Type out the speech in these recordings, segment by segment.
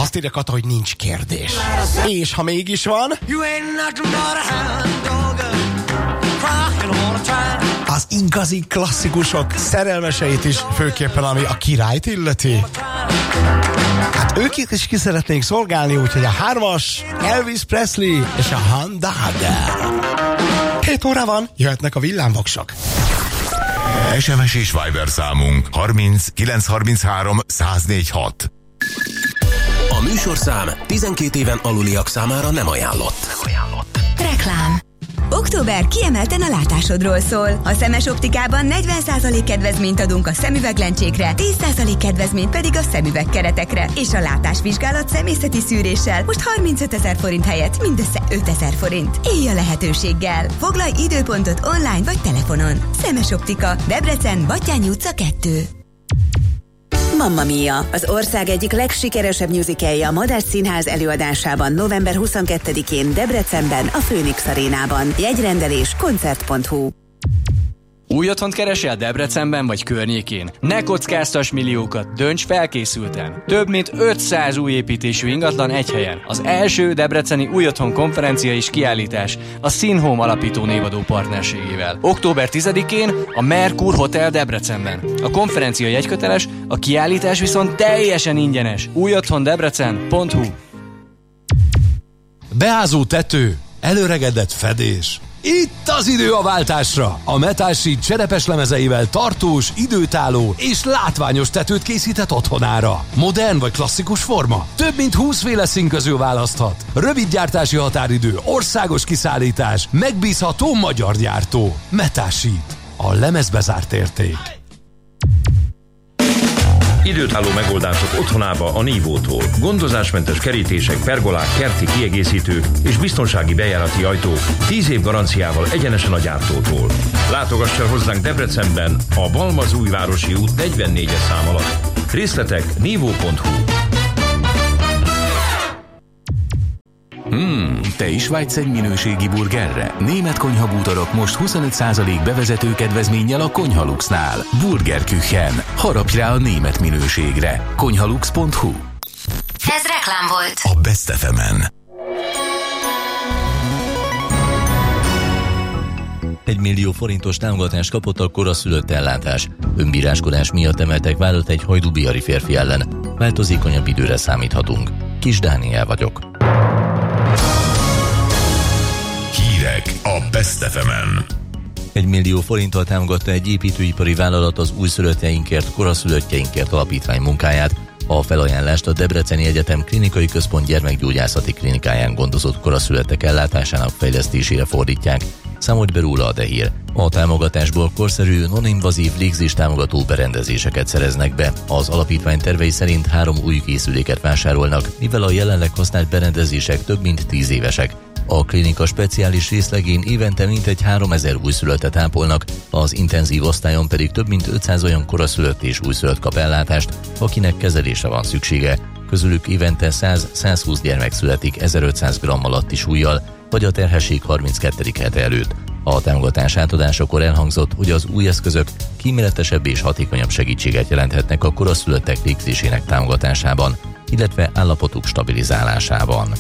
Azt írja Kata, hogy nincs kérdés. És ha mégis van... Az igazi klasszikusok szerelmeseit is, főképpen ami a királyt illeti. Hát ők is ki szeretnénk szolgálni, úgyhogy a 3-as Elvis Presley és a Honda Hager. 7 óra van, jöhetnek a villámvoksok. SMS és Viber számunk 30 933 1046. A műsorszám 12 éven aluliak számára nem ajánlott. Reklám. Október kiemelten a látásodról szól. A Szemes Optikában 40% kedvezményt adunk a szemüveglencsékre, 10% kedvezményt pedig a szemüvegkeretekre, és a látásvizsgálat szemészeti szűréssel most 35 000 forint helyett mindössze 5 000 forint. Élj a lehetőséggel! Foglalj időpontot online vagy telefonon. Szemes Optika, Debrecen, Battyányi utca 2. Mamma Mia, az ország egyik legsikeresebb musicalje a Madách Színház előadásában november 22-én Debrecenben, a Phoenix Arénában. Jegyrendelés koncert.hu. Új otthont keresel Debrecenben vagy környékén? Ne kockáztass milliókat, dönts felkészülten! Több mint 500 új építésű ingatlan egy helyen. Az első debreceni új otthon konferencia és kiállítás a Színhome alapító névadó partnerségével. Október 10-én a Merkur Hotel Debrecenben. A konferencia jegyköteles, a kiállítás viszont teljesen ingyenes. újothondebrecen.hu. Beázó tető, előregedett fedés. Itt az idő a váltásra! A Metalsheet cserepes lemezeivel tartós, időtálló és látványos tetőt készített otthonára. Modern vagy klasszikus forma? Több mint 20 féle szín közül választhat. Rövid gyártási határidő, országos kiszállítás, megbízható magyar gyártó. Metalsheet. A lemezbe zárt érték. Időtálló megoldások otthonába a Nívótól. Gondozásmentes kerítések, pergolák, kerti kiegészítők és biztonsági bejárati ajtók 10 év garanciával egyenesen a gyártótól. Látogass el hozzánk Debrecenben a Balmazújvárosi út 44-es szám alatt. Részletek nívó.hu. Te is vágysz egy minőségi burgerre? Német konyhabútorok most 25% bevezető kedvezménnyel a Konyhaluxnál. Burgerküchen. Harapj rá a német minőségre. Konyhalux.hu. Ez reklám volt. A Best FM-en. 1 millió forintos támogatást kapott a koraszülött ellátás. Önbíráskodás miatt emeltek vádat egy hajdúbihari férfi ellen. Változékonyabb időre számíthatunk. Kis Dániel vagyok. Hírek a Best FM-en. 1 millió forinttal támogatta egy építőipari vállalat az újszülöttjeinkért, koraszülöttjeinkért alapítvány munkáját. A felajánlást a Debreceni Egyetem Klinikai Központ gyermekgyógyászati klinikáján gondozott koraszülöttek ellátásának fejlesztésére fordítják, számolt be róla a Dehír. A támogatásból korszerű, non-invazív légzés támogató berendezéseket szereznek be. Az alapítvány tervei szerint 3 új készüléket vásárolnak, mivel a jelenleg használt berendezések több mint 10 évesek. A klinika speciális részlegén évente mintegy 3000 újszülöttet ápolnak, az intenzív osztályon pedig több mint 500 olyan koraszülött és újszülött kap ellátást, akinek kezelésre van szüksége. Közülük évente 100-120 gyermek születik 1500 g alatti súllyal, vagy a terhesség 32. hete előtt. A támogatás átadásakor elhangzott, hogy az új eszközök kíméletesebb és hatékonyabb segítséget jelenthetnek a koraszülöttek légzésének támogatásában, illetve állapotuk stabilizálásában.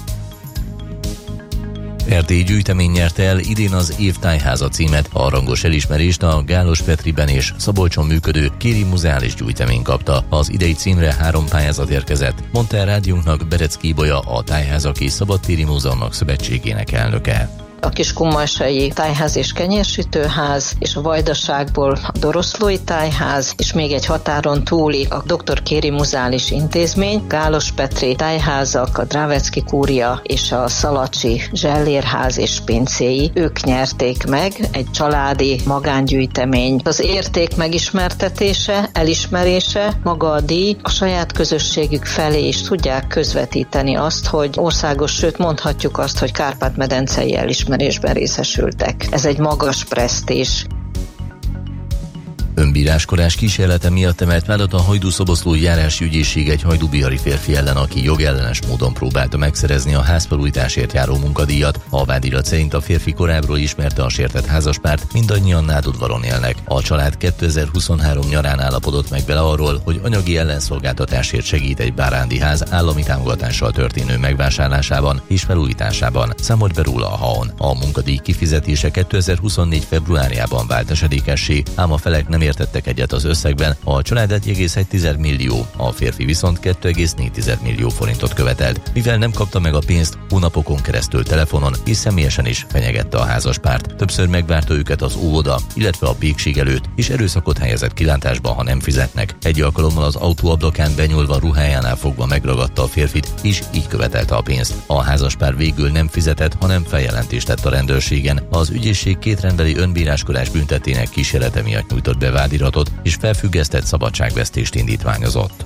Erdély gyűjtemény nyerte el idén az Év Tájháza címet. A rangos elismerést a Gálos Petriben és Szabolcson működő Kéri Muzeális Gyűjtemény kapta. Az idei címre 3 pályázat érkezett, mondta el rádiónknak Berecki Ibolya, a Tájházak és Szabadtéri Múzeumok Szövetségének elnöke. A Kiskunmalsai Tájház és Kenyérsütőház, és a Vajdaságból a Doroszlói Tájház, és még egy határon túli a Dr. Kéri Muzeális Intézmény, Gálos Petri Tájházak, a Drávecki Kúria és a Szalacsi Zsellérház és pincéi. Ők nyerték meg, egy családi magángyűjtemény. Az érték megismertetése, elismerése, maga a díj a saját közösségük felé is tudják közvetíteni azt, hogy országos, sőt mondhatjuk azt, hogy Kárpát-medencei elismerésben részesültek. Ez egy magas presztízs. Önbíráskodás kísérlete miatt emelt vádat a Hajdú-Szoboszlói járási ügyészség egy hajdúbihari férfi ellen, aki jogellenes módon próbálta megszerezni a házfelújításért járó munkadíjat. A vádirat szerint a férfi korábbról ismerte a sértett házaspárt, mindannyian Nádudvaron élnek. A család 2023 nyarán állapodott meg vele arról, hogy anyagi ellenszolgáltatásért segít egy bárándi ház állami támogatással történő megvásárlásában és felújításában, számolt be róla a HAON. A munkadíj kifizetése 2024 februárjában vált esedékessé, ám a felek nem értettek egyet az összegben, a család 1,1 millió, a férfi viszont 2,4 millió forintot követelt. Mivel nem kapta meg a pénzt, hónapokon keresztül telefonon és személyesen is fenyegette a házaspárt. Többször megvárta őket az óvoda, illetve a pékség előtt, és erőszakot helyezett kilátásba, ha nem fizetnek. Egy alkalommal az autó ablakán benyúlva ruhájánál fogva megragadta a férfit, és így követelte a pénzt. A házaspár végül nem fizetett, hanem feljelentést tett a rendőrségen. Az ügyészség kétrendbeli önbíráskodás büntetének kísérlete miatt nyújtott be vádiratot, és felfüggesztett szabadságvesztést indítványozott.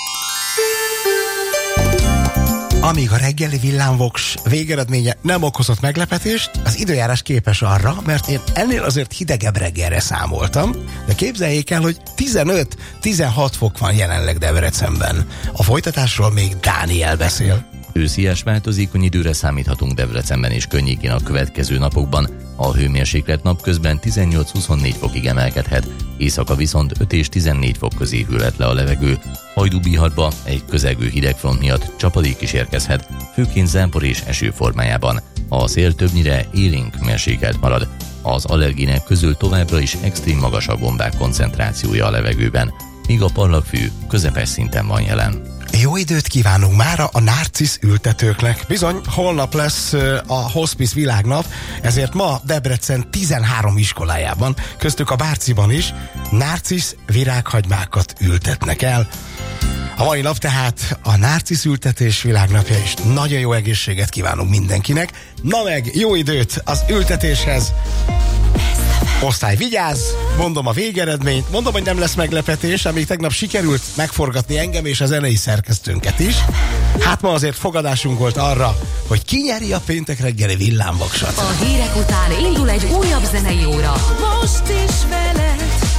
Amíg a reggeli villámvoks végeredménye nem okozott meglepetést, az időjárás képes arra, mert én ennél azért hidegebb reggelre számoltam, de képzeljék el, hogy 15-16 fok van jelenleg Debrecenben. A folytatásról még Dániel beszél. Őszies változékony időre számíthatunk Debrecenben és környékén a következő napokban. A hőmérséklet napközben 18-24 fokig emelkedhet, éjszaka viszont 5 és 14 fok közé hűlhet le a levegő. Hajdú-Biharbba egy közelgő hidegfront miatt csapadék is érkezhet, főként zápor és eső formájában. A szél többnyire élénk mérsékelt marad. Az allergének közül továbbra is extrém magas a gombák koncentrációja a levegőben, míg a parlagfű közepes szinten van jelen. Jó időt kívánunk mára a nárcisz ültetőknek. Bizony, holnap lesz a Hospice világnap, ezért ma Debrecen 13 iskolájában, köztük a Bárciban is nárcisz virághagymákat ültetnek el. A mai nap tehát a nárcisz ültetés világnapja, és nagyon jó egészséget kívánunk mindenkinek. Na meg, jó időt az ültetéshez! Osztály, vigyázz! Mondom a végeredményt, mondom, hogy nem lesz meglepetés, amíg tegnap sikerült megforgatni engem és a zenei szerkesztőnket is. Hát ma azért fogadásunk volt arra, hogy ki nyeri a péntek reggeli villámvoksot. A hírek után indul egy újabb zenei óra. Most is veled.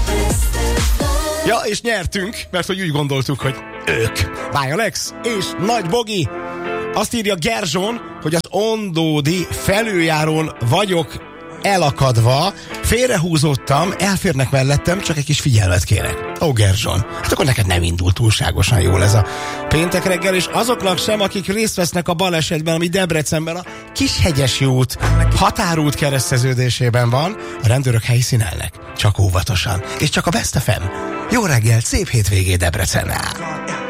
Ja, és nyertünk, mert hogy úgy gondoltuk, hogy ők. Báj Alex és Nagy Bogi. Azt írja Gerzson, hogy az Ondódi felüljárón vagyok elakadva, félrehúzódtam, elférnek mellettem, csak egy kis figyelmet kérek. Ó, Gerzson, hát akkor neked nem indult túlságosan jól ez a péntek reggel, és azoknak sem, akik részt vesznek a balesetben, ami Debrecenben a Kishegyesi út határút kereszteződésében van, a rendőrök helyszínelnek. Csak óvatosan, és csak a Best FM. Jó reggelt, szép hétvégét Debrecennel!